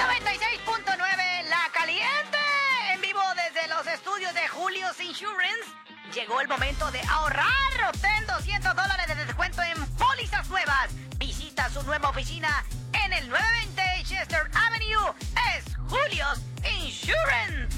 96.9 La Caliente, en vivo desde los estudios de Julio's Insurance. Llegó el momento de ahorrar. Obtén $200 de descuento en pólizas nuevas. Visita su nueva oficina en el 920 Chester Avenue. Es Julio's Insurance.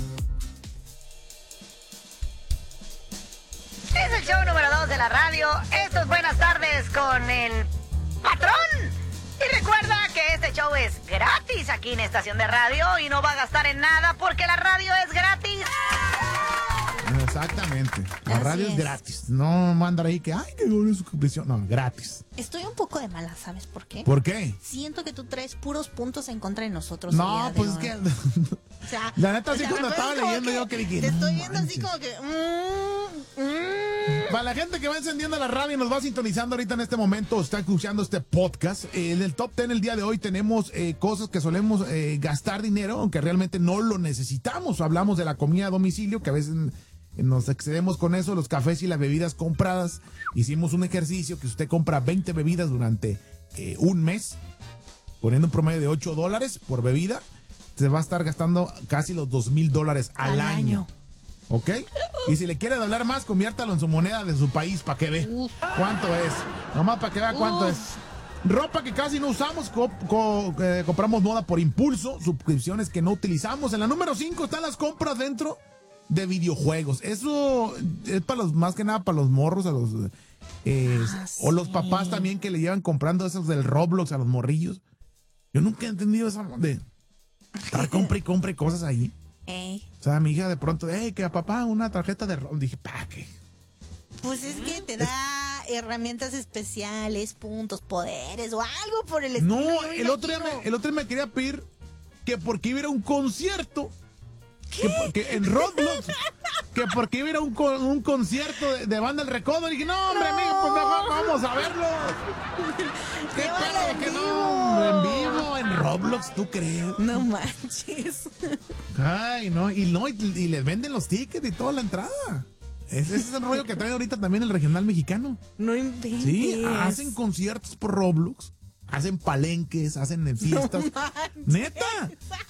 Es el show número 2 de la radio. Esto es Buenas Tardes con el patrón. Y recuerda que este show es gratis aquí en Estación de Radio y no va a gastar en nada porque la radio es gratis. Exactamente. La radio es gratis. No mandar ahí que, ay, qué buena suscripción. No, gratis. Estoy un poco de mala, ¿sabes por qué? ¿Por qué? Siento que tú traes puros puntos en contra de nosotros. No, pues es que... O sea, la neta, así cuando estaba leyendo yo que dije... Te estoy viendo así como que... Para la gente que va encendiendo la radio y nos va sintonizando ahorita en este momento, está escuchando este podcast. En el Top 10 el día de hoy tenemos cosas que solemos gastar dinero, aunque realmente no lo necesitamos. Hablamos de la comida a domicilio, que a veces nos excedemos con eso, los cafés y las bebidas compradas. Hicimos un ejercicio que usted compra 20 bebidas durante un mes, poniendo un promedio de $8 por bebida. Se va a estar gastando casi los $2,000 al año. ¿Ok? Y si le quiere hablar más, conviértalo en su moneda de su país para que vea cuánto es. Nomás para que vea cuánto es. Ropa que casi no usamos, compramos moda por impulso, suscripciones que no utilizamos. En la número 5 están las compras dentro de videojuegos. Eso es para los, más que nada para los morros, a los o los papás también que le llevan comprando esos del Roblox a los morrillos. Yo nunca he entendido esa de estar compra y compra cosas ahí. O sea, mi hija de pronto, que a papá una tarjeta de Roblox. Dije, ¿para qué? Pues es que te da herramientas especiales, puntos, poderes o algo por el estilo. No, el otro día me quería pedir que porque iba a ir a un concierto. Que en Roblox, que porque iba a ir a un concierto de Banda El Recodo. Y dije, no, hombre, amigo, pues mejor vamos a verlo. ¿Qué pedo? Que no, en vivo, en Roblox, ¿tú crees? No manches. Ay, no, y les venden los tickets y toda la entrada. Ese es el rollo que trae ahorita también el regional mexicano. No inventes. Sí, hacen conciertos por Roblox. Hacen palenques, hacen fiestas. No manches. ¿Neta?